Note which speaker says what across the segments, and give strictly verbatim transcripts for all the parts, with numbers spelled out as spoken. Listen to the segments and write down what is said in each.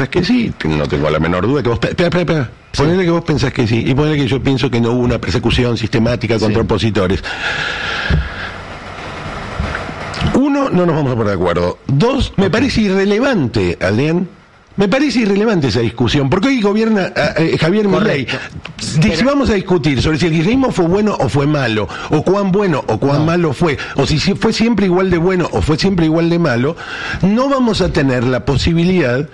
Speaker 1: pensás que sí, que no tengo la menor duda que vos... Espera, espera, espera. Sí. Ponele que vos pensás que sí, y ponele que yo pienso que no hubo una persecución sistemática contra sí. opositores. Uno, no nos vamos a poner de acuerdo. Dos, me okay. parece irrelevante, Adrián. Me parece irrelevante esa discusión, porque hoy gobierna eh, Javier Milei. Si Pero... vamos a discutir sobre si el kirchnerismo fue bueno o fue malo, o cuán bueno o cuán no. malo fue, o si fue siempre igual de bueno o fue siempre igual de malo, no vamos a tener la posibilidad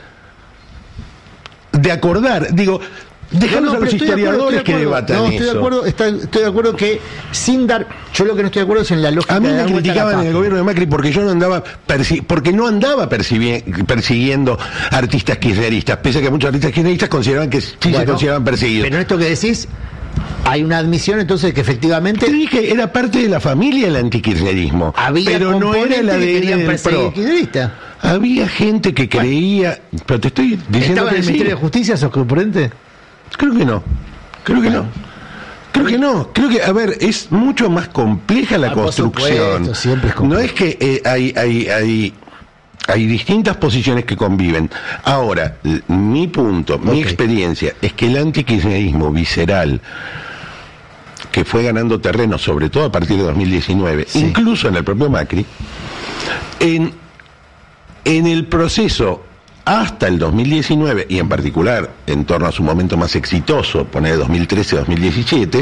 Speaker 1: de acordar. Digo, déjanos no, no, a los historiadores de que debatan
Speaker 2: no,
Speaker 1: eso.
Speaker 2: Estoy de acuerdo, está, estoy de acuerdo que sin dar, yo lo que no estoy de acuerdo es en la lógica.
Speaker 1: A mí
Speaker 2: me
Speaker 1: criticaban en el gobierno de Macri porque yo no andaba persi- porque no andaba percibi- persiguiendo artistas kirchneristas, pese a que muchos artistas kirchneristas consideraban que sí bueno, se consideraban perseguidos.
Speaker 2: Pero en esto que decís, hay una admisión entonces que efectivamente...
Speaker 1: Te dije, era parte de la familia el antikirchnerismo,
Speaker 2: había
Speaker 1: pero no era el A D N del PRO. Había gente que creía, bueno, pero te estoy diciendo
Speaker 2: ¿estaba
Speaker 1: que
Speaker 2: en el
Speaker 1: sí.
Speaker 2: Ministerio de Justicia esos componentes?
Speaker 1: Creo que no, creo que no. Creo que no, creo que, a ver, es mucho más compleja la ah, construcción.
Speaker 2: Supuesto, siempre es
Speaker 1: no es que eh, hay, hay, hay, hay distintas posiciones que conviven. Ahora, l- mi punto, okay. mi experiencia, es que el antikirchnerismo visceral, que fue ganando terreno, sobre todo a partir de dos mil diecinueve, sí. incluso en el propio Macri, en, en el proceso hasta el dos mil diecinueve, y en particular en torno a su momento más exitoso, poner dos mil trece a dos mil diecisiete,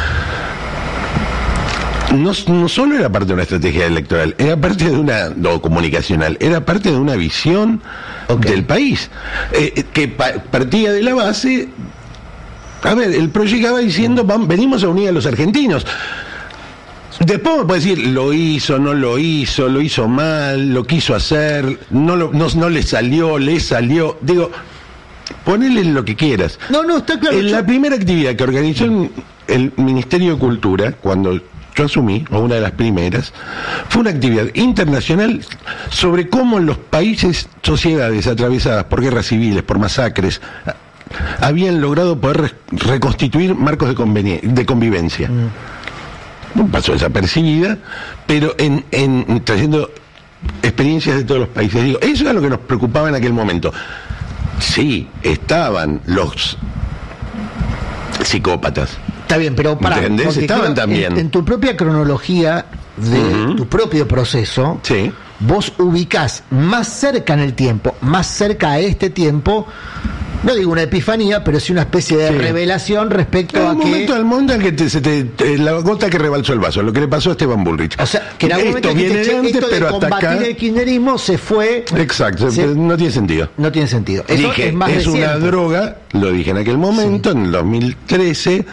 Speaker 1: no, no solo era parte de una estrategia electoral, era parte de una, no, comunicacional, era parte de una visión okay. del país, eh, que pa- partía de la base, a ver, el PRO llegaba diciendo, vamos, venimos a unir a los argentinos. Después me puede decir, lo hizo, no lo hizo, lo hizo mal, lo quiso hacer, no, lo, no, no le salió, le salió. Digo, ponele lo que quieras.
Speaker 2: No, no, está claro.
Speaker 1: En
Speaker 2: yo...
Speaker 1: la primera actividad que organizó el, el Ministerio de Cultura, cuando yo asumí, o una de las primeras, fue una actividad internacional sobre cómo los países, sociedades atravesadas por guerras civiles, por masacres, habían logrado poder re- reconstituir marcos de, conveni- de convivencia. Mm. Pasó desapercibida, pero en, en trayendo experiencias de todos los países. Digo, eso era lo que nos preocupaba en aquel momento. Sí, estaban los psicópatas.
Speaker 2: Está bien, pero para
Speaker 1: ¿entendés? Estaban también.
Speaker 2: En, en tu propia cronología de uh-huh. tu propio proceso,
Speaker 1: sí.
Speaker 2: vos ubicás más cerca en el tiempo, más cerca a este tiempo, no digo una epifanía, pero sí una especie de sí. revelación respecto
Speaker 1: el
Speaker 2: a
Speaker 1: momento,
Speaker 2: que...
Speaker 1: el momento en que te, se te, te, la gota que rebalsó el vaso, lo que le pasó a Esteban Bullrich.
Speaker 2: O sea, que en algún
Speaker 1: esto
Speaker 2: momento
Speaker 1: viene
Speaker 2: que
Speaker 1: de antes,
Speaker 2: esto
Speaker 1: pero
Speaker 2: de
Speaker 1: hasta
Speaker 2: combatir
Speaker 1: acá...
Speaker 2: el kirchnerismo se fue...
Speaker 1: Exacto,
Speaker 2: se...
Speaker 1: no tiene sentido.
Speaker 2: No tiene sentido. Eso
Speaker 1: dije,
Speaker 2: es más
Speaker 1: es
Speaker 2: reciente.
Speaker 1: Una droga, lo dije en aquel momento, sí. en el dos mil trece,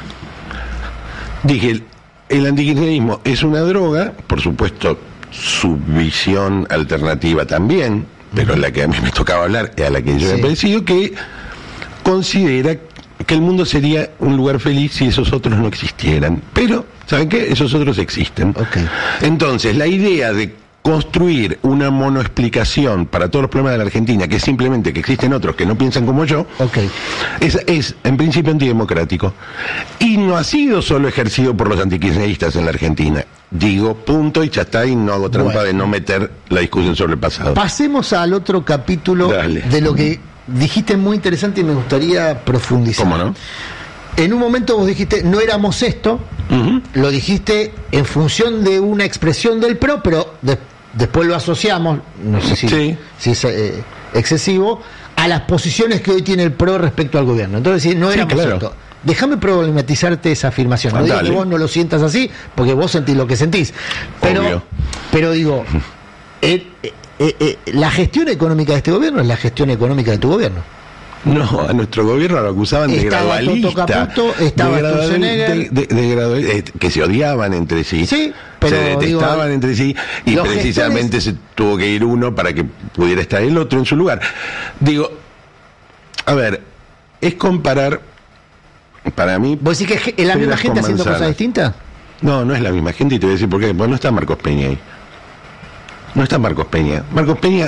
Speaker 1: dije, el antikirchnerismo es una droga, por supuesto, su visión alternativa también, pero la que a mí me tocaba hablar, a la que yo sí. he parecido, que considera que el mundo sería un lugar feliz si esos otros no existieran. Pero, ¿saben qué? Esos otros existen.
Speaker 2: Okay.
Speaker 1: Entonces, la idea de construir una monoexplicación para todos los problemas de la Argentina, que es simplemente que existen otros que no piensan como yo,
Speaker 2: okay.
Speaker 1: es, es en principio antidemocrático. Y no ha sido solo ejercido por los antikirchneristas en la Argentina. Digo, punto, y ya está, y no hago trampa bueno. de no meter la discusión sobre el pasado.
Speaker 2: Pasemos al otro capítulo Dale. de lo que dijiste muy interesante y me gustaría profundizar.
Speaker 1: ¿Cómo no?
Speaker 2: En un momento vos dijiste, no éramos esto, uh-huh. lo dijiste en función de una expresión del PRO, pero de, después lo asociamos, no sé si, sí. si es eh, excesivo, a las posiciones que hoy tiene el PRO respecto al gobierno. Entonces, no éramos sí, claro. esto. Déjame problematizarte esa afirmación. No ah, digo que vos no lo sientas así, porque vos sentís lo que sentís. Pero, Obvio. pero digo, el, Eh, eh, la gestión económica de este gobierno es la gestión económica de tu gobierno.
Speaker 1: No, a nuestro gobierno lo acusaban de
Speaker 2: estaba
Speaker 1: gradualista,
Speaker 2: Toto Caputo, estaba
Speaker 1: de, gradual, de, de, de gradual, eh, que se odiaban entre sí,
Speaker 2: sí pero,
Speaker 1: se detestaban digo, entre sí y precisamente gestores... se tuvo que ir uno para que pudiera estar el otro en su lugar. Digo, a ver, es comparar, para mí...
Speaker 2: ¿Vos decís que es la misma gente haciendo cosas distintas?
Speaker 1: No, no es la misma gente y te voy a decir por qué, porque no está Marcos Peña ahí. No está Marcos Peña. Marcos Peña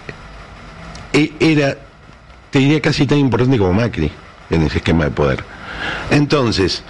Speaker 1: era, te diría, casi tan importante como Macri en ese esquema de poder. Entonces,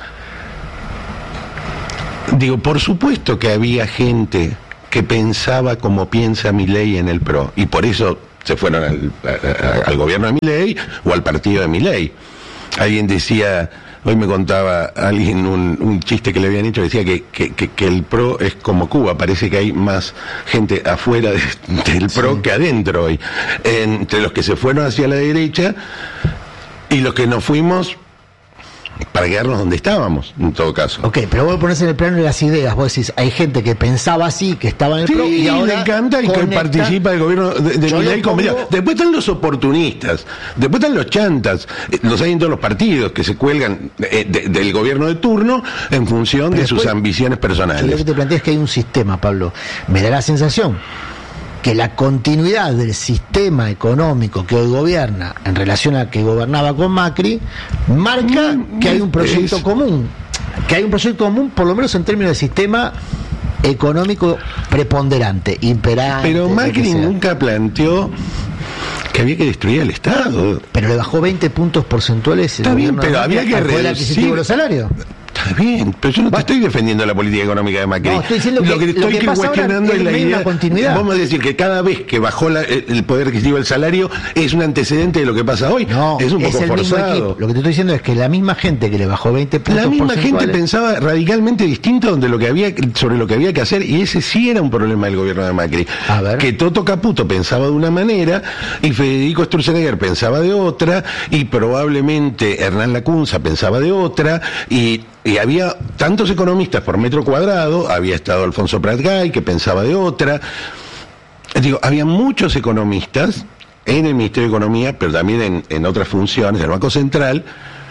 Speaker 1: digo, por supuesto que había gente que pensaba como piensa Milei en el PRO, y por eso se fueron al, a, al gobierno de Milei o al partido de Milei. Alguien decía, hoy me contaba alguien un, un chiste que le habían hecho, decía que, que, que, que el PRO es como Cuba, parece que hay más gente afuera de, del PRO sí. que adentro hoy, entre los que se fueron hacia la derecha y los que nos fuimos para quedarnos donde estábamos, en todo caso.
Speaker 2: Ok, pero vos ponés en el plano de las ideas, vos decís, hay gente que pensaba así, que estaba en el
Speaker 1: sí,
Speaker 2: PRO y ahora
Speaker 1: le encanta y que participa del gobierno de, de Milei. Pongo... Después están los oportunistas, después están los chantas, los hay en todos los partidos que se cuelgan de, de, del gobierno de turno en función pero de después, sus ambiciones personales.
Speaker 2: Yo lo que te planteo es que hay un sistema, Pablo. Me da la sensación que la continuidad del sistema económico que hoy gobierna en relación a que gobernaba con Macri marca mm, que hay un proyecto es... común, que hay un proyecto común por lo menos en términos de sistema económico preponderante, imperante.
Speaker 1: Pero Macri nunca planteó que había que destruir al Estado.
Speaker 2: Pero le bajó veinte puntos porcentuales el
Speaker 1: Está bien, pero había que
Speaker 2: reducir los salarios.
Speaker 1: Está bien, pero yo no te estoy defendiendo la política económica de Macri.
Speaker 2: No, estoy diciendo que
Speaker 1: lo que te estoy
Speaker 2: lo que
Speaker 1: cuestionando es la idea.
Speaker 2: Continuidad.
Speaker 1: Vamos a decir que cada vez que bajó la, el poder adquisitivo del salario es un antecedente de lo que pasa hoy.
Speaker 2: No,
Speaker 1: es un poco
Speaker 2: es el
Speaker 1: forzado.
Speaker 2: Mismo lo que te estoy diciendo es que la misma gente que le bajó veinte puntos
Speaker 1: la misma gente pensaba radicalmente distinto de lo que había, sobre lo que había que hacer, y ese sí era un problema del gobierno de Macri.
Speaker 2: A ver.
Speaker 1: Que Toto Caputo pensaba de una manera y Federico Sturzenegger pensaba de otra y probablemente Hernán Lacunza pensaba de otra y Y había tantos economistas por metro cuadrado, había estado Alfonso Prat-Gay, que pensaba de otra. Digo, había muchos economistas en el Ministerio de Economía, pero también en, en otras funciones, en el Banco Central,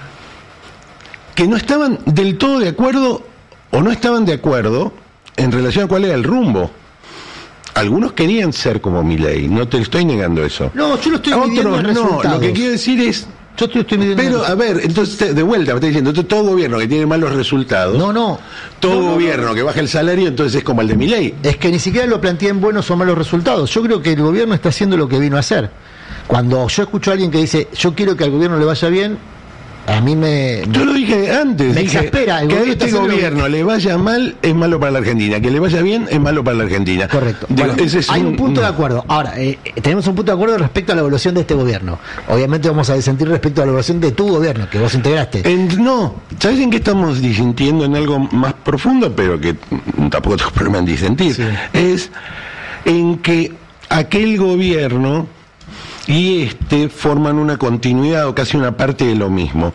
Speaker 1: que no estaban del todo de acuerdo, o no estaban de acuerdo, en relación a cuál era el rumbo. Algunos querían ser como Milei, no te estoy negando eso.
Speaker 2: No, yo lo estoy midiendo en resultados.
Speaker 1: No, lo que quiero decir es...
Speaker 2: Yo estoy, estoy midiendo
Speaker 1: Pero, a ver, entonces, de vuelta, me está diciendo, entonces, todo gobierno que tiene malos resultados...
Speaker 2: No, no.
Speaker 1: Todo
Speaker 2: no, no,
Speaker 1: gobierno
Speaker 2: no.
Speaker 1: que baja el salario, entonces es como el de Milei.
Speaker 2: Es que ni siquiera lo plantean buenos o malos resultados. Yo creo que el gobierno está haciendo lo que vino a hacer. Cuando yo escucho a alguien que dice, yo quiero que al gobierno le vaya bien... A mí me...
Speaker 1: Yo lo dije antes.
Speaker 2: Me
Speaker 1: dije,
Speaker 2: exaspera.
Speaker 1: Que a este gobierno le vaya mal es malo para la Argentina. Que le vaya bien es malo para la Argentina.
Speaker 2: Correcto.
Speaker 1: Digo,
Speaker 2: bueno,
Speaker 1: ese es
Speaker 2: hay un,
Speaker 1: un
Speaker 2: punto
Speaker 1: no.
Speaker 2: de acuerdo. Ahora, eh, tenemos un punto de acuerdo respecto a la evaluación de este gobierno. Obviamente vamos a disentir respecto a la evaluación de tu gobierno, que vos integraste.
Speaker 1: En, no. ¿Sabes en qué estamos disintiendo? En algo más profundo, pero que tampoco tengo problema en disentir. Sí. Es en que aquel gobierno y este forman una continuidad o casi una parte de lo mismo.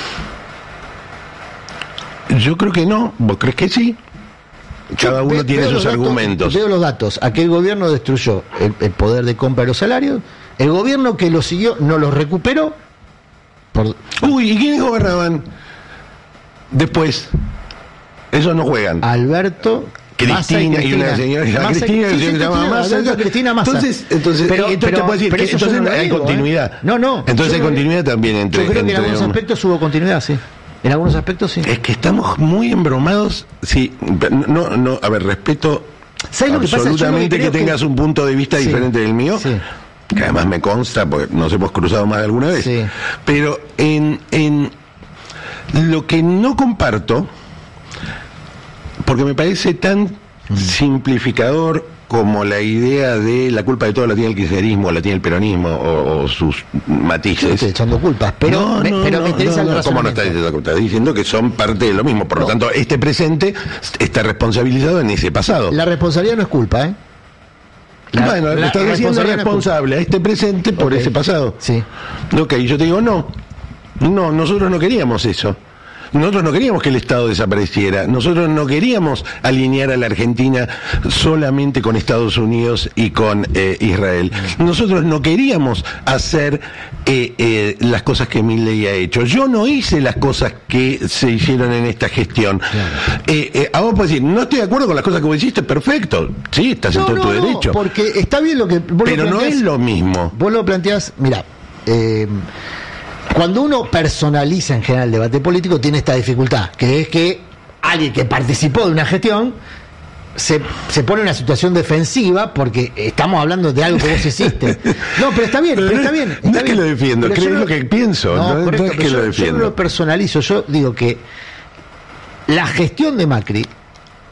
Speaker 1: Yo creo que no. ¿Vos crees que sí? Cada uno
Speaker 2: Yo
Speaker 1: tiene sus
Speaker 2: datos,
Speaker 1: argumentos.
Speaker 2: Veo los datos. Aquel gobierno destruyó el, el poder de compra de los salarios. El gobierno que lo siguió no los recuperó. Por...
Speaker 1: Uy, ¿y quiénes gobernaban después? Esos no juegan.
Speaker 2: Alberto...
Speaker 1: Cristina, Cristina y una señora que se llama Cristina,
Speaker 2: sí, sí,
Speaker 1: que se llama Massa.
Speaker 2: Cristina Massa.
Speaker 1: Entonces, entonces,
Speaker 2: pero,
Speaker 1: entonces
Speaker 2: pero,
Speaker 1: te puedo decir
Speaker 2: pero
Speaker 1: que entonces
Speaker 2: no
Speaker 1: hay
Speaker 2: digo,
Speaker 1: continuidad.
Speaker 2: ¿eh? No, no.
Speaker 1: Entonces hay continuidad también entre.
Speaker 2: Yo creo que en
Speaker 1: entre
Speaker 2: algunos
Speaker 1: un...
Speaker 2: aspectos hubo continuidad, sí. En algunos aspectos sí.
Speaker 1: Es que estamos muy embromados. Sí, no, no, a ver, respeto absolutamente que, que tengas que... un punto de vista sí, diferente del mío. Sí. Que además me consta, porque nos hemos cruzado más de alguna vez.
Speaker 2: Sí.
Speaker 1: Pero en, en lo que no comparto, porque me parece tan simplificador como la idea de la culpa de todo la tiene el kirchnerismo, la tiene el peronismo o, o sus matices.
Speaker 2: Yo estoy echando culpas, pero
Speaker 1: no,
Speaker 2: me,
Speaker 1: no,
Speaker 2: pero
Speaker 1: no,
Speaker 2: me interesa
Speaker 1: no,
Speaker 2: el
Speaker 1: no, ¿cómo no estás diciendo? Estás diciendo que son parte de lo mismo, por lo no. tanto este presente está responsabilizado en ese pasado.
Speaker 2: La responsabilidad no es culpa, ¿eh?
Speaker 1: La, bueno, la, estás diciendo responsable a este presente por okay. ese pasado.
Speaker 2: Sí.
Speaker 1: Ok, yo te digo no, no, nosotros no queríamos eso. Nosotros no queríamos que el Estado desapareciera, nosotros no queríamos alinear a la Argentina solamente con Estados Unidos y con eh, Israel. Nosotros no queríamos hacer eh, eh, las cosas que Milei ha hecho. Yo no hice las cosas que se hicieron en esta gestión. Claro. Eh, eh, a vos podés decir, no estoy de acuerdo con las cosas que vos hiciste, perfecto. Sí, estás
Speaker 2: no,
Speaker 1: en todo
Speaker 2: no,
Speaker 1: tu
Speaker 2: no,
Speaker 1: derecho.
Speaker 2: Porque está bien lo que vos
Speaker 1: Pero
Speaker 2: lo
Speaker 1: no es lo mismo.
Speaker 2: Vos lo planteás, mira, eh, cuando uno personaliza en general el debate político tiene esta dificultad, que es que alguien que participó de una gestión se, se pone en una situación defensiva porque estamos hablando de algo que vos hiciste. No, pero está bien, pero está bien. Está
Speaker 1: no es
Speaker 2: bien.
Speaker 1: que lo defiendo,
Speaker 2: pero
Speaker 1: creo
Speaker 2: no,
Speaker 1: lo que pienso.
Speaker 2: No,
Speaker 1: no,
Speaker 2: correcto,
Speaker 1: no es que
Speaker 2: yo,
Speaker 1: lo defiendo.
Speaker 2: Yo no lo personalizo, yo digo que la gestión de Macri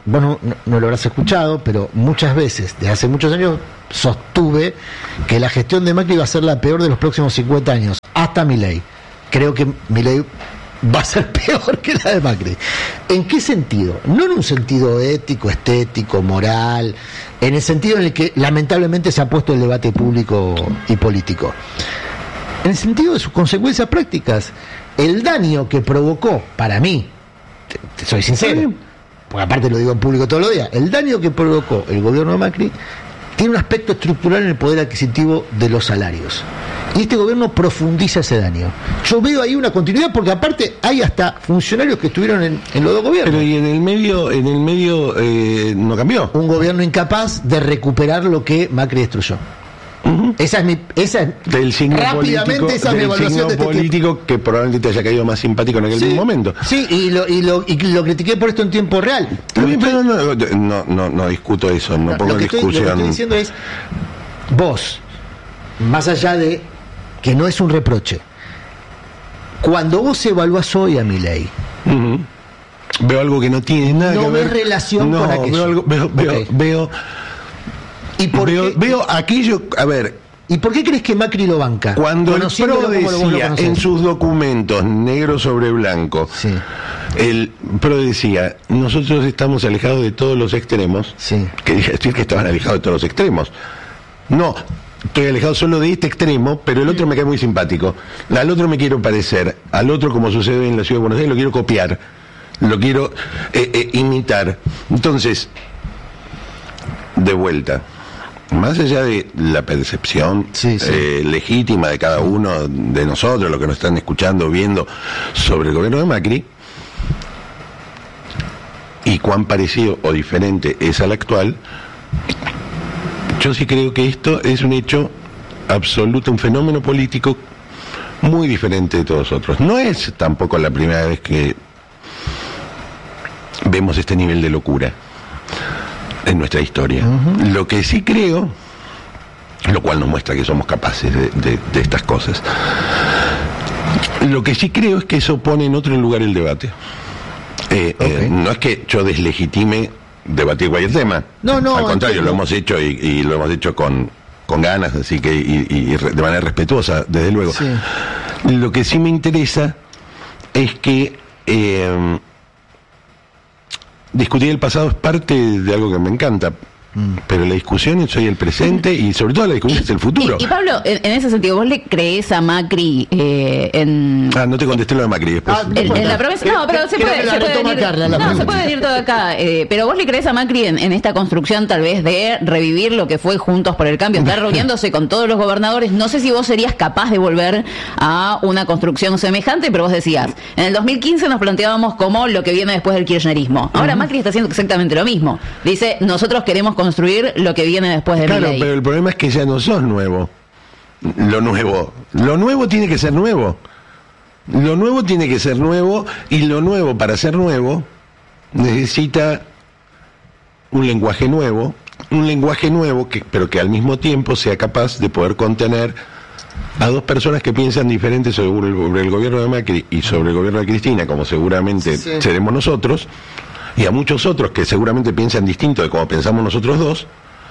Speaker 2: vos no, no, no lo habrás escuchado, pero muchas veces, desde hace muchos años, sostuve que la gestión de Macri va a ser la peor de los próximos cincuenta años, hasta Milei. Creo que Milei va a ser peor que la de Macri. ¿En qué sentido? No en un sentido ético, estético, moral, en el sentido en el que lamentablemente se ha puesto el debate público y político. En el sentido de sus consecuencias prácticas. El daño que provocó, para mí, te, te soy sincero, porque aparte lo digo en público todos los días, el daño que provocó el gobierno de Macri tiene un aspecto estructural en el poder adquisitivo de los salarios. Y este gobierno profundiza ese daño. Yo veo ahí una continuidad, porque aparte hay hasta funcionarios que estuvieron en, en los dos gobiernos.
Speaker 1: Pero y en el medio, en el medio eh, no cambió.
Speaker 2: Un gobierno incapaz de recuperar lo que Macri destruyó. Uh-huh. Esa es mi, esa es,
Speaker 1: del signo
Speaker 2: rápidamente
Speaker 1: político,
Speaker 2: esa es mi evaluación
Speaker 1: signo
Speaker 2: de este
Speaker 1: político
Speaker 2: tipo.
Speaker 1: Que probablemente te haya caído más simpático en aquel
Speaker 2: sí,
Speaker 1: momento.
Speaker 2: Sí, y lo, y, lo, y lo critiqué por esto en tiempo real.
Speaker 1: También, pero no, no, no, no discuto eso, no, no pongo
Speaker 2: lo que
Speaker 1: discusión.
Speaker 2: Estoy, lo que estoy diciendo es, vos, más allá de que no es un reproche, cuando vos evaluás hoy a Milei,
Speaker 1: uh-huh. veo algo que no tiene nada
Speaker 2: no
Speaker 1: que ver.
Speaker 2: No ves relación
Speaker 1: no,
Speaker 2: con aquello.
Speaker 1: Veo, algo, veo,
Speaker 2: okay.
Speaker 1: veo, veo,
Speaker 2: ¿Y por
Speaker 1: veo,
Speaker 2: qué?
Speaker 1: veo aquello, a ver.
Speaker 2: ¿Y por qué crees que Macri lo banca?
Speaker 1: Cuando el PRO decía en sus documentos, negro sobre blanco,
Speaker 2: sí.
Speaker 1: el PRO decía, nosotros estamos alejados de todos los extremos,
Speaker 2: sí.
Speaker 1: que decir que estaban alejados de todos los extremos. No, estoy alejado solo de este extremo, pero el otro me cae muy simpático. Al otro me quiero parecer, al otro, como sucede en la ciudad de Buenos Aires, lo quiero copiar, lo quiero eh, eh, imitar. Entonces, de vuelta, más allá de la percepción
Speaker 2: sí, sí.
Speaker 1: Eh, legítima de cada uno de nosotros, los que nos están escuchando, viendo sobre el gobierno de Macri, y cuán parecido o diferente es al actual, yo sí creo que esto es un hecho absoluto, un fenómeno político muy diferente de todos otros. No es tampoco la primera vez que vemos este nivel de locura en nuestra historia. Uh-huh. Lo que sí creo, lo cual nos muestra que somos capaces de, de, de estas cosas, lo que sí creo es que eso pone en otro lugar el debate. Eh, okay. eh, no es que yo deslegitime debatir cualquier tema,
Speaker 2: no, no,
Speaker 1: al contrario,
Speaker 2: entiendo.
Speaker 1: lo hemos hecho y, y lo hemos hecho con, con ganas, así que y, y de manera respetuosa, desde luego.
Speaker 2: Sí.
Speaker 1: Lo que sí me interesa es que eh, discutir el pasado es parte de algo que me encanta, mm. pero la discusión es hoy el presente y sobre todo la discusión es el futuro.
Speaker 3: Y, y Pablo, en, en ese sentido, ¿vos le creés a Macri eh, en...
Speaker 1: Ah, no te contesté lo de Macri después.
Speaker 3: Ah, en, en la promesa... No, pero se puede, se puede venir...
Speaker 2: Carla,
Speaker 3: no, se puede venir todo acá. Eh, pero vos le creés a Macri en, en esta construcción tal vez de revivir lo que fue Juntos por el Cambio, estar reuniéndose con todos los gobernadores. No sé si vos serías capaz de volver a una construcción semejante, pero vos decías, en el dos mil quince nos planteábamos como lo que viene después del kirchnerismo. Ahora uh-huh. Macri está haciendo exactamente lo mismo. Dice, nosotros queremos construir lo que viene después de
Speaker 1: Claro,
Speaker 3: Milei.
Speaker 1: pero el problema es que ya no sos nuevo. Lo nuevo. Lo nuevo tiene que ser nuevo. Lo nuevo tiene que ser nuevo, y lo nuevo, para ser nuevo, necesita un lenguaje nuevo, un lenguaje nuevo, que, pero que al mismo tiempo sea capaz de poder contener a dos personas que piensan diferente sobre el, sobre el gobierno de Macri y sobre el gobierno de Cristina, como seguramente sí. seremos nosotros, y a muchos otros que seguramente piensan distinto de como pensamos nosotros dos,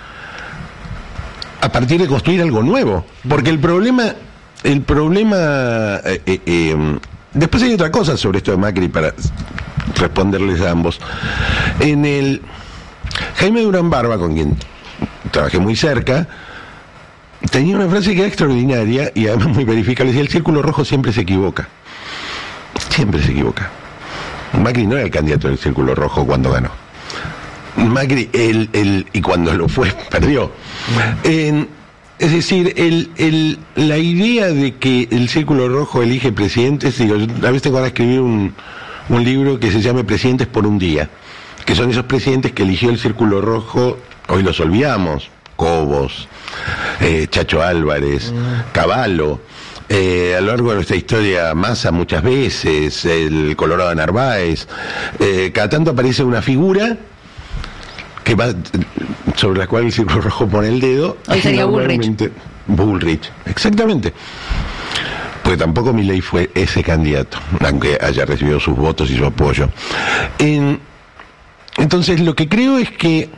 Speaker 1: a partir de construir algo nuevo. Porque el problema, el problema, eh, eh, eh, después hay otra cosa sobre esto de Macri para responderles a ambos. En el Jaime Durán Barba, con quien trabajé muy cerca, tenía una frase que era extraordinaria y además muy verificable. Decía, el círculo rojo siempre se equivoca. Siempre se equivoca. Macri no era el candidato del círculo rojo cuando ganó. Macri, el, el, y cuando lo fue, perdió. Eh, es decir, el, el, la idea de que el círculo rojo elige presidentes, digo, a veces tengo que escribir un, un libro que se llame Presidentes por un día, que son esos presidentes que eligió el círculo rojo, hoy los olvidamos, Cobos, eh, Chacho Álvarez, mm. Cavallo. Eh, a lo largo de nuestra historia, Massa muchas veces, el Colorado Narváez, eh, cada tanto aparece una figura que va, sobre la cual el círculo rojo pone el dedo.
Speaker 3: Hoy sería Bullrich.
Speaker 1: Bullrich, exactamente. Porque tampoco Milei fue ese candidato, aunque haya recibido sus votos y su apoyo. En, entonces lo que creo es que,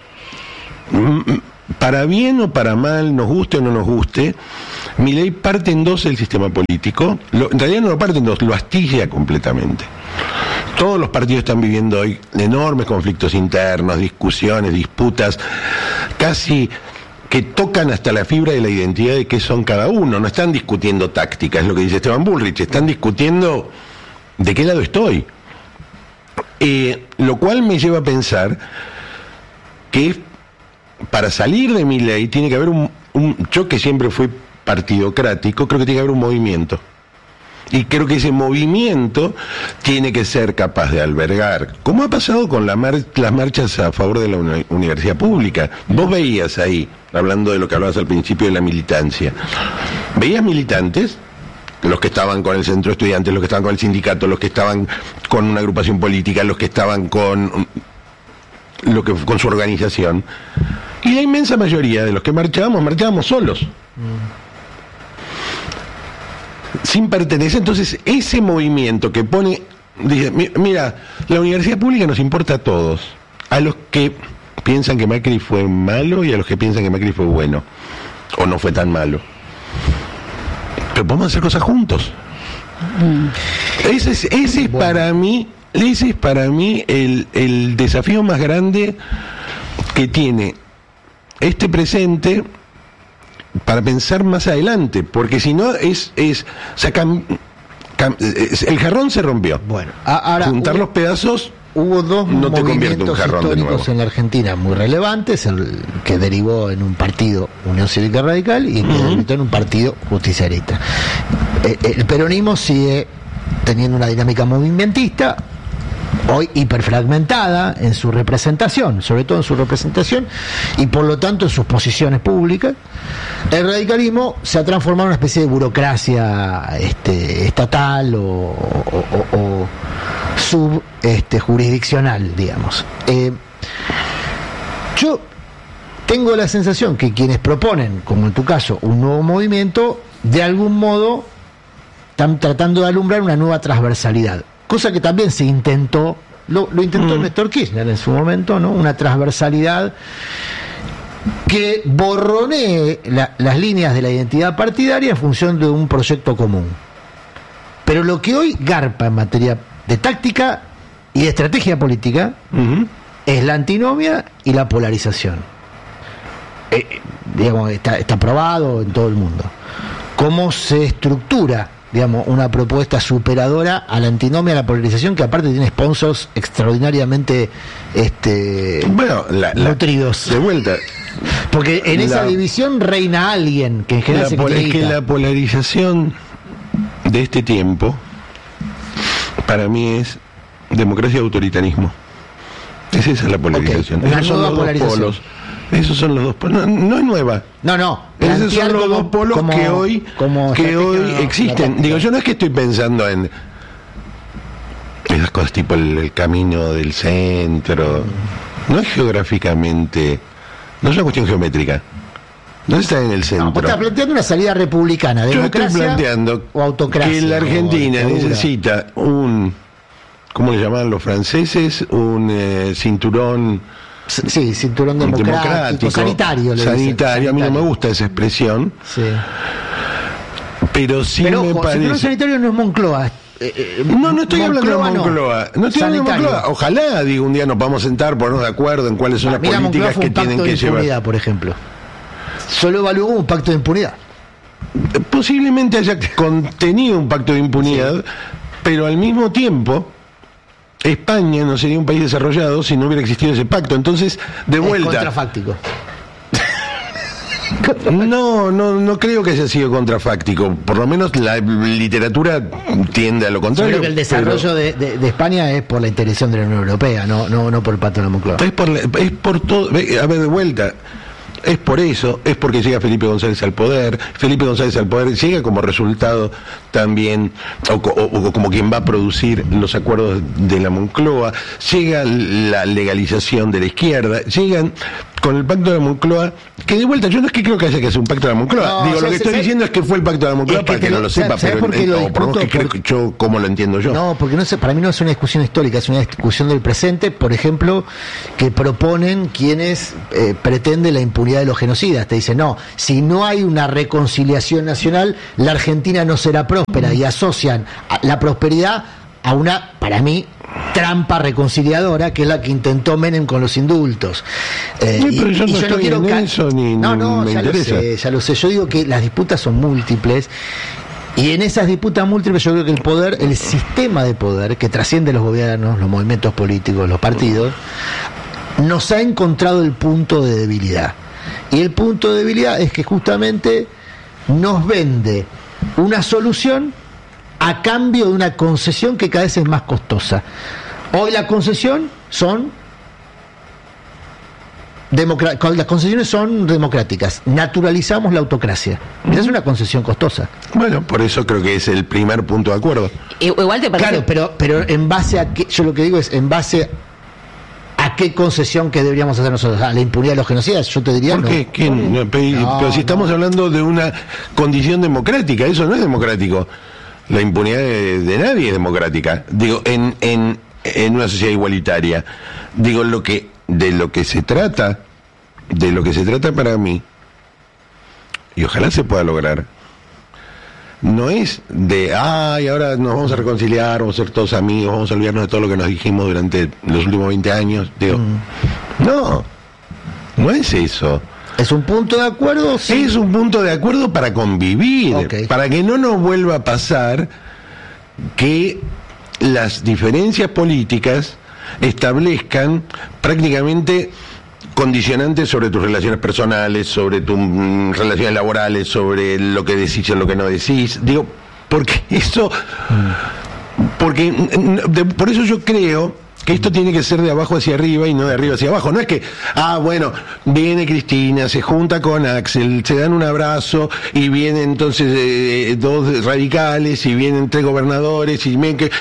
Speaker 1: para bien o para mal, nos guste o no nos guste, Milei parte en dos el sistema político. Lo, en realidad no lo parte en dos, lo astilla completamente. Todos los partidos están viviendo hoy enormes conflictos internos, discusiones, disputas, casi que tocan hasta la fibra de la identidad de qué son cada uno. No están discutiendo táctica, es lo que dice Esteban Bullrich, están discutiendo de qué lado estoy. Eh, lo cual me lleva a pensar que para salir de Milei tiene que haber un, un yo que siempre fui partidocrático, creo que tiene que haber un movimiento. Y creo que ese movimiento tiene que ser capaz de albergar, como ha pasado con la mar, las marchas a favor de la uni- universidad pública. Vos veías ahí, hablando de lo que hablabas al principio de la militancia, veías militantes, los que estaban con el centro de estudiantes, los que estaban con el sindicato, los que estaban con una agrupación política, los que estaban con, lo que, con su organización. Y la inmensa mayoría de los que marchábamos, marchábamos solos. Mm. Sin pertenecer. Entonces ese movimiento que pone, dice, mira, la universidad pública nos importa a todos, a los que piensan que Macri fue malo y a los que piensan que Macri fue bueno o no fue tan malo, pero podemos hacer cosas juntos. mm. ese es, ese es bueno. para mí ese es para mí el, el desafío más grande que tiene este presente para pensar más adelante, porque si no es, es o sea, cam, cam, es, el jarrón se rompió.
Speaker 2: Bueno, ahora
Speaker 1: juntar
Speaker 2: hubo,
Speaker 1: los pedazos
Speaker 2: hubo dos
Speaker 1: no te convierte
Speaker 2: movimientos
Speaker 1: un jarrón
Speaker 2: históricos
Speaker 1: de
Speaker 2: en la Argentina muy relevantes, el que derivó en un partido Unión Cívica Radical y el que uh-huh. derivó en un partido justicialista. El, el peronismo sigue teniendo una dinámica movimentista, hoy hiperfragmentada en su representación, sobre todo en su representación, y por lo tanto en sus posiciones públicas. El radicalismo se ha transformado en una especie de burocracia este, estatal o, o, o, o sub este, jurisdiccional, digamos. Eh, yo tengo la sensación que quienes proponen, como en tu caso, un nuevo movimiento, de algún modo están tratando de alumbrar una nueva transversalidad. Cosa que también se intentó, lo, lo intentó mm. Néstor Kirchner en su momento, ¿no? Una transversalidad que borronee la, las líneas de la identidad partidaria en función de un proyecto común. Pero lo que hoy garpa en materia de táctica y de estrategia política uh-huh. es la antinomia y la polarización. Eh, digamos, está, está probado en todo el mundo. ¿Cómo se estructura, digamos, una propuesta superadora a la antinomia, a la polarización, que aparte tiene sponsors extraordinariamente este
Speaker 1: bueno, la,
Speaker 2: nutridos?
Speaker 1: La, de vuelta.
Speaker 2: Porque en la, esa división reina alguien que en general
Speaker 1: la,
Speaker 2: se
Speaker 1: pol-
Speaker 2: critica.
Speaker 1: Es que la polarización de este tiempo, para mí, es democracia y autoritarismo. Es esa la polarización.
Speaker 2: Okay. Una
Speaker 1: Esos son
Speaker 2: nueva
Speaker 1: los
Speaker 2: polarización.
Speaker 1: dos polos. Esos son los dos polos. No, no es nueva.
Speaker 2: No, no.
Speaker 1: Esos son los
Speaker 2: como,
Speaker 1: dos polos
Speaker 2: como,
Speaker 1: que hoy, que hoy no, existen. Digo, yo no es que estoy pensando en esas cosas tipo el, el camino del centro. No es geográficamente, no es una cuestión geométrica. No está en el centro. No,
Speaker 2: está planteando una salida republicana, democracia.
Speaker 1: Yo estoy planteando
Speaker 2: o autocracia,
Speaker 1: que la Argentina
Speaker 2: o
Speaker 1: necesita un, ¿cómo le llamaban los franceses? Un eh, cinturón.
Speaker 2: Sí, cinturón democrático, democrático sanitario.
Speaker 1: Sanitario, a mí no me gusta esa expresión.
Speaker 2: Sí.
Speaker 1: Pero sí
Speaker 2: Pero,
Speaker 1: me
Speaker 2: ojo,
Speaker 1: parece.
Speaker 2: Cinturón sanitario no es Moncloa.
Speaker 1: Eh, eh, no, no estoy Moncloa, hablando de Moncloa. No, no estoy hablando de Moncloa. Ojalá, digo, un día nos vamos a sentar, ponernos de acuerdo en cuáles son ah, las mira, políticas que tienen que llevar.
Speaker 2: Impunidad, por ejemplo. Solo evaluó un pacto de impunidad.
Speaker 1: Posiblemente haya contenido un pacto de impunidad, sí. Pero al mismo tiempo España no sería un país desarrollado si no hubiera existido ese pacto. Entonces, de vuelta.
Speaker 2: Es contrafáctico.
Speaker 1: No, no, no creo que haya sido contrafáctico. Por lo menos la literatura tiende a lo contrario.
Speaker 2: Yo creo que el desarrollo pero... de, de, de España es por la integración de la Unión Europea, no, no, no por el pacto de la Moncloa.
Speaker 1: Es por, la, es por todo. A ver, de vuelta. Es por eso, es porque llega Felipe González al poder. Felipe González al poder llega como resultado también, o, o, o como quien va a producir los acuerdos de la Moncloa, llega la legalización de la izquierda, llegan con el pacto de Moncloa, que de vuelta, yo no es que creo que haya que hacer un pacto de Moncloa. No, Digo, lo que estoy se, diciendo es que fue el pacto de Moncloa, para que no lo sepa, pero
Speaker 2: por qué lo
Speaker 1: o por que creo que yo, ¿cómo lo entiendo yo?
Speaker 2: No, porque no es, para mí no es una discusión histórica, es una discusión del presente, por ejemplo, que proponen quienes eh, pretenden la impunidad de los genocidas. Te dicen, no, si no hay una reconciliación nacional, la Argentina no será próspera, y asocian la prosperidad a una, para mí, trampa reconciliadora, que es la que intentó Menem con los indultos.
Speaker 1: Eh, sí, pero y, yo no y yo estoy no quiero en ca- eso, ni, no, no, me
Speaker 2: ya
Speaker 1: interesa.
Speaker 2: Lo sé, ya lo sé. Yo digo que las disputas son múltiples, y en esas disputas múltiples yo creo que el poder, el sistema de poder, que trasciende los gobiernos, los movimientos políticos, los partidos, nos ha encontrado el punto de debilidad. Y el punto de debilidad es que justamente nos vende una solución a cambio de una concesión que cada vez es más costosa. Hoy la concesión son democra- las concesiones son democráticas. Naturalizamos la autocracia. Esa es una concesión costosa.
Speaker 1: Bueno, por eso creo que es el primer punto de acuerdo.
Speaker 3: Igual te parece.
Speaker 2: Claro, pero pero en base a qué, yo lo que digo es en base a qué concesión que deberíamos hacer nosotros, a la impunidad de los genocidas. Yo te diría
Speaker 1: ¿Por
Speaker 2: no.
Speaker 1: qué? ¿Quién? No, pero,
Speaker 2: no,
Speaker 1: pero si estamos
Speaker 2: no.
Speaker 1: hablando de una condición democrática, eso no es democrático. La impunidad de, de nadie es democrática. Digo, en, en, en una sociedad igualitaria. Digo, lo que de lo que se trata, de lo que se trata para mí, y ojalá se pueda lograr, no es de, ay, ahora nos vamos a reconciliar, vamos a ser todos amigos, vamos a olvidarnos de todo lo que nos dijimos durante los últimos veinte años. Digo, mm. no, no es eso.
Speaker 2: ¿Es un punto de acuerdo? Sí.
Speaker 1: Es un punto de acuerdo para convivir, okay. Para que no nos vuelva a pasar que las diferencias políticas establezcan prácticamente condicionantes sobre tus relaciones personales, sobre tus mm, relaciones laborales, sobre lo que decís y lo que no decís. Digo, porque eso, porque de, por eso yo creo que esto tiene que ser de abajo hacia arriba y no de arriba hacia abajo. No es que, ah, bueno, viene Cristina, se junta con Axel, se dan un abrazo y vienen entonces eh, dos radicales y vienen tres gobernadores y ven que...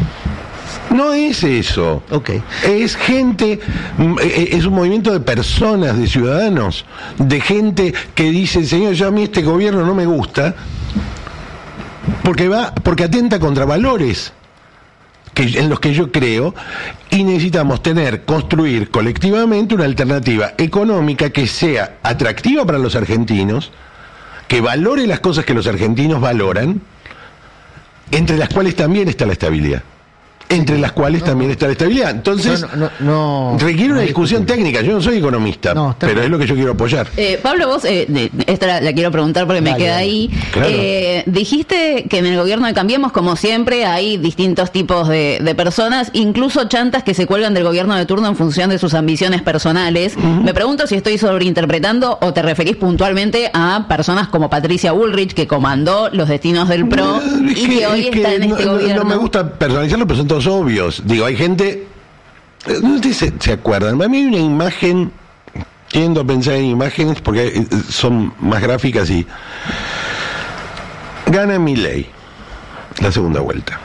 Speaker 1: No es eso.
Speaker 2: Okay.
Speaker 1: Es gente, es un movimiento de personas, de ciudadanos, de gente que dice, señor, yo a mí este gobierno no me gusta porque va, porque atenta contra valores que, en los que yo creo, y necesitamos tener, construir colectivamente una alternativa económica que sea atractiva para los argentinos, que valore las cosas que los argentinos valoran, entre las cuales también está la estabilidad. Entre las cuales no, también está la estabilidad. Entonces,
Speaker 2: no, no, no,
Speaker 1: requiere una
Speaker 2: no
Speaker 1: discusión
Speaker 2: discutir.
Speaker 1: técnica. Yo no soy economista, no, pero bien. Es lo que yo quiero apoyar.
Speaker 3: Eh, Pablo, vos, eh, de, esta la, la quiero preguntar porque me dale, queda dale. ahí.
Speaker 1: Claro.
Speaker 3: Eh, dijiste que en el gobierno de Cambiemos, como siempre, hay distintos tipos de, de personas, incluso chantas que se cuelgan del gobierno de turno en función de sus ambiciones personales. Uh-huh. Me pregunto si estoy sobreinterpretando o te referís puntualmente a personas como Patricia Bullrich, que comandó los destinos del P R O no, y que, que hoy está que en este
Speaker 1: no,
Speaker 3: gobierno.
Speaker 1: No me gusta personalizarlo, pero son todos obvios. Digo, hay gente, no sé si se, se acuerdan, a mí hay una imagen, tiendo a pensar en imágenes porque son más gráficas y gana Milei la segunda vuelta.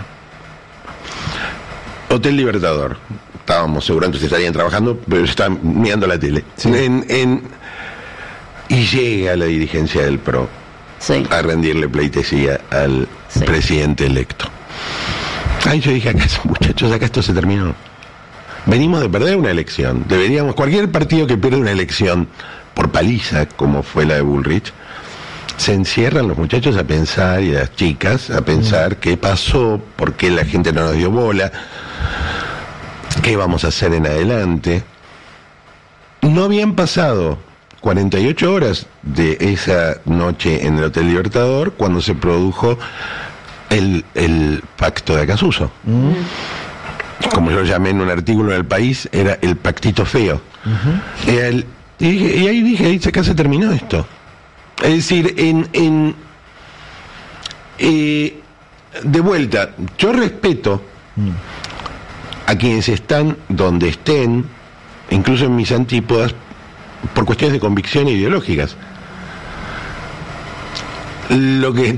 Speaker 1: Hotel Libertador, estábamos seguramente ustedes estarían trabajando, pero estaban mirando la tele. Sí. En, en, y llega la dirigencia del P R O sí. a rendirle pleitesía al sí. presidente electo. Ahí yo dije, acá, muchachos, acá esto se terminó. Venimos de perder una elección. Deberíamos, cualquier partido que pierde una elección por paliza, como fue la de Bullrich, se encierran los muchachos a pensar, y las chicas a pensar qué pasó, por qué la gente no nos dio bola, qué vamos a hacer en adelante. No habían pasado cuarenta y ocho horas de esa noche en el Hotel Libertador cuando se produjo El, el pacto de Acasuso. Mm. Como yo lo llamé en un artículo del País, era el pactito feo. Uh-huh. El, y, y ahí dije, ahí acá se terminó esto. Es decir, en, en eh, de vuelta, yo respeto mm. a quienes están donde estén, incluso en mis antípodas, por cuestiones de convicción ideológicas. Lo que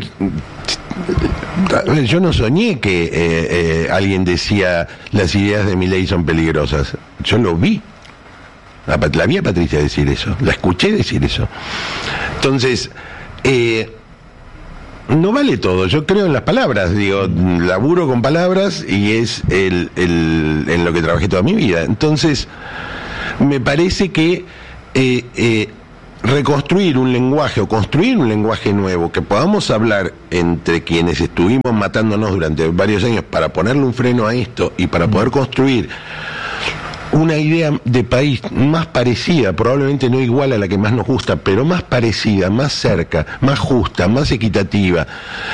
Speaker 1: yo no soñé que eh, eh, alguien decía las ideas de Milei son peligrosas. Yo lo vi. La, la vi a Patricia decir eso, la escuché decir eso. Entonces, eh, no vale todo, yo creo en las palabras, digo, laburo con palabras y es el, el, en lo que trabajé toda mi vida. Entonces, me parece que eh, eh, reconstruir un lenguaje o construir un lenguaje nuevo que podamos hablar entre quienes estuvimos matándonos durante varios años para ponerle un freno a esto y para poder construir una idea de país más parecida, probablemente no igual a la que más nos gusta, pero más parecida, más cerca, más justa, más equitativa,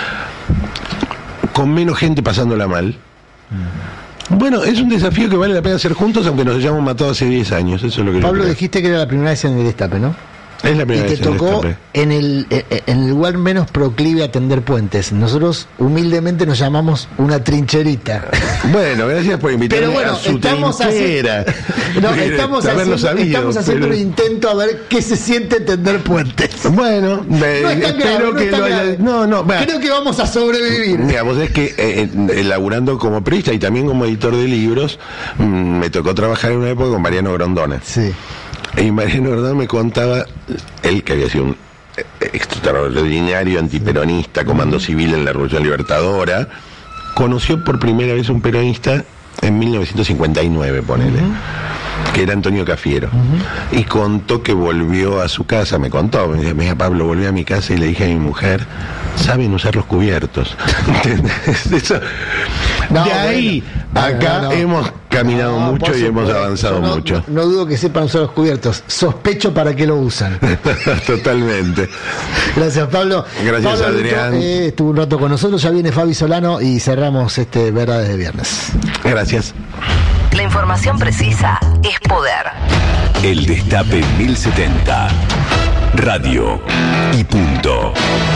Speaker 1: con menos gente pasándola mal. Bueno, es un desafío que vale la pena hacer juntos, aunque nos hayamos matado hace diez años. Eso es lo que
Speaker 2: Pablo,
Speaker 1: yo creo.
Speaker 2: dijiste que era la primera vez en el Destape, ¿no?
Speaker 1: Es la primera
Speaker 2: y te
Speaker 1: vez en el
Speaker 2: tocó
Speaker 1: Destape.
Speaker 2: en el, en el lugar menos proclive a tender puentes. Nosotros humildemente nos llamamos una trincherita.
Speaker 1: Bueno, gracias por invitarme
Speaker 2: Pero bueno,
Speaker 1: a su
Speaker 2: estamos
Speaker 1: trinchera.
Speaker 2: haciendo, no, estamos
Speaker 1: Haberlo
Speaker 2: haciendo,
Speaker 1: sabido,
Speaker 2: estamos haciendo
Speaker 1: pero-
Speaker 2: un intento a ver qué se siente tender puentes.
Speaker 1: Bueno, me-
Speaker 2: No es tan grave,
Speaker 1: espero
Speaker 2: no
Speaker 1: que
Speaker 2: es tan
Speaker 1: lo haya...
Speaker 2: grave.
Speaker 1: No, no, va.
Speaker 2: Creo que vamos a sobrevivir.
Speaker 1: Digamos, es que eh, eh, laburando como periodista y también como editor de libros, mm, me tocó trabajar en una época con Mariano Grondona.
Speaker 2: Sí.
Speaker 1: Y Mariano Grondona me contaba, él que había sido un eh, extraordinario antiperonista, comando civil en la Revolución Libertadora, conoció por primera vez un peronista en mil novecientos cincuenta y nueve, ponele, uh-huh. que era Antonio Cafiero. Uh-huh. Y contó que volvió a su casa, me contó, me decía, mira Pablo, volví a mi casa y le dije a mi mujer, saben usar los cubiertos. Eso,
Speaker 2: No,
Speaker 1: de ahí,
Speaker 2: bueno,
Speaker 1: acá
Speaker 2: no, no.
Speaker 1: hemos caminado
Speaker 2: No,
Speaker 1: mucho
Speaker 2: por
Speaker 1: y hemos
Speaker 2: supuesto,
Speaker 1: avanzado
Speaker 2: no,
Speaker 1: mucho.
Speaker 2: No, no dudo que sepan usar los cubiertos. Sospecho para qué lo usan.
Speaker 1: Totalmente.
Speaker 2: Gracias, Pablo.
Speaker 1: Gracias,
Speaker 2: Pablo
Speaker 1: Adrián.
Speaker 2: Luto, eh, estuvo un rato con nosotros. Ya viene Fabi Solano y cerramos este Verdades de Viernes.
Speaker 1: Gracias.
Speaker 4: La información precisa es poder.
Speaker 5: El Destape mil setenta. Radio y punto.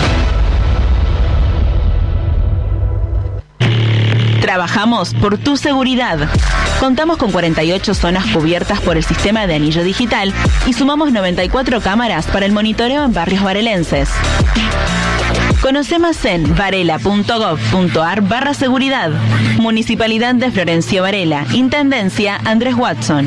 Speaker 6: Trabajamos por tu seguridad. Contamos con cuarenta y ocho zonas cubiertas por el sistema de anillo digital y sumamos noventa y cuatro cámaras para el monitoreo en barrios varelenses. Conoce más en varela.gov.ar barra seguridad. Municipalidad de Florencio Varela. Intendencia Andrés Watson.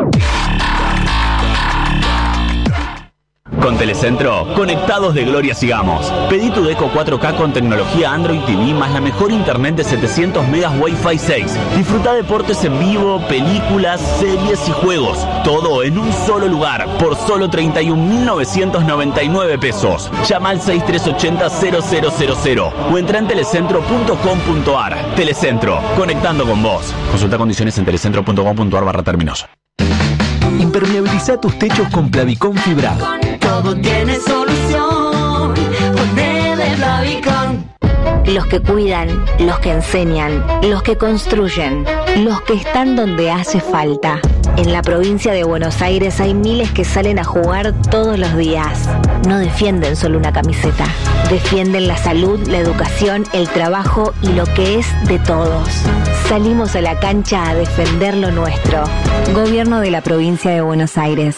Speaker 7: Con Telecentro, conectados de gloria sigamos. Pedí tu Deco cuatro K con tecnología Android T V más la mejor internet de setecientos megas Wi-Fi seis. Disfruta deportes en vivo, películas, series y juegos. Todo en un solo lugar, por solo treinta y un mil novecientos noventa y nueve pesos. Llama al seis tres ocho cero cero cero cero cero o entra en telecentro punto com punto ar. Telecentro, conectando con vos. Consulta condiciones en telecentro punto com punto ar barra términos.
Speaker 5: Impermeabiliza tus techos con Plavicón fibrado.
Speaker 8: Todo tiene solución con Neve Plavicón.
Speaker 9: Los que cuidan, los que enseñan, los que construyen, los que están donde hace falta. En la provincia de Buenos Aires hay miles que salen a jugar todos los días. No defienden solo una camiseta, defienden la salud, la educación, el trabajo y lo que es de todos. Salimos a la cancha a defender lo nuestro. Gobierno de la provincia de Buenos Aires.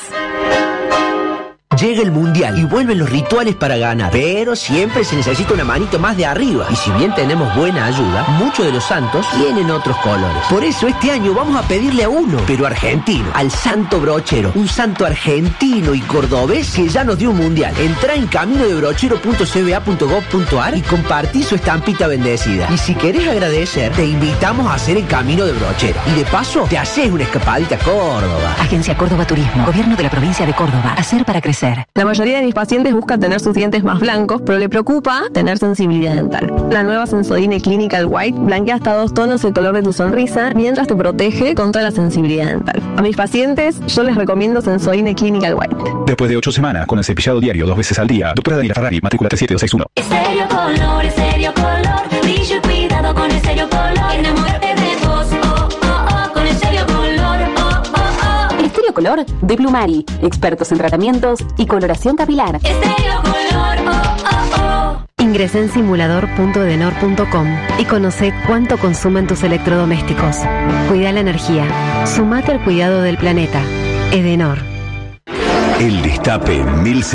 Speaker 10: Llega el Mundial y vuelven los rituales para ganar, pero siempre se necesita una manito más de arriba. Y si bien tenemos buena ayuda, muchos de los santos tienen otros colores. Por eso este año vamos a pedirle a uno, pero argentino, al Santo Brochero, un santo argentino y cordobés que ya nos dio un Mundial. Entrá en camino de brochero punto c b a punto gov punto ar y compartí su estampita bendecida. Y si querés agradecer, te invitamos a hacer el Camino de Brochero. Y de paso, te haces una escapadita a Córdoba.
Speaker 11: Agencia Córdoba Turismo, Gobierno de la Provincia de Córdoba. Hacer para crecer.
Speaker 12: La mayoría de mis pacientes buscan tener sus dientes más blancos, pero le preocupa tener sensibilidad dental. La nueva Sensodyne Clinical White blanquea hasta dos tonos el color de tu sonrisa, mientras te protege contra la sensibilidad dental. A mis pacientes, yo les recomiendo Sensodyne Clinical White.
Speaker 5: Después de ocho semanas, con el cepillado diario dos veces al día, doctora Daniela Ferrari, matrícula tres siete dos seis uno.
Speaker 8: Estéreo Color, Estéreo Color, brillo y cuidado con Estéreo Color. Enamórate de vos, oh, oh, oh, con Estéreo Color, oh, oh, oh.
Speaker 11: Estéreo Color de Plumari, expertos en tratamientos y coloración capilar.
Speaker 8: Estéreo Color, oh, oh, oh.
Speaker 13: Ingresa en simulador punto edenor punto com y conoce cuánto consumen tus electrodomésticos. Cuida la energía. Sumate al cuidado del planeta. Edenor.
Speaker 5: El Destape mil setenta.